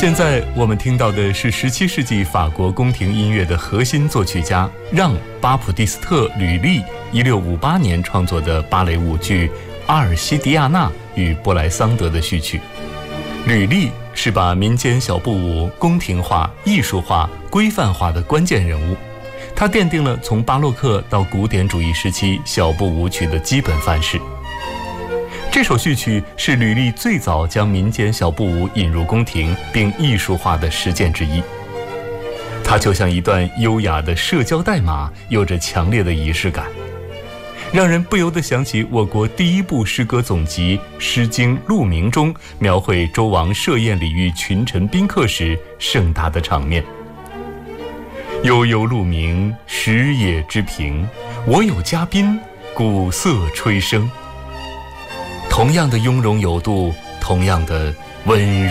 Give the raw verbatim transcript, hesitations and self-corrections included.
现在我们听到的是十七世纪法国宫廷音乐的核心作曲家让·巴普蒂斯特·吕利一六五八年创作的芭蕾舞剧《阿尔西迪亚娜与布莱桑德》的序曲。吕利是把民间小步舞宫廷化、艺术化、规范化的关键人物，他奠定了从巴洛克到古典主义时期小步舞曲的基本范式。这首序曲是吕利最早将民间小步舞引入宫廷并艺术化的实践之一。它就像一段优雅的社交代码，有着强烈的仪式感，让人不由得想起我国第一部诗歌总集《诗经·鹿鸣》中描绘周王设宴礼遇群臣宾客时盛大的场面。悠悠鹿鸣，食野之苹，我有嘉宾，鼓瑟吹笙。同样的雍容有度，同样的温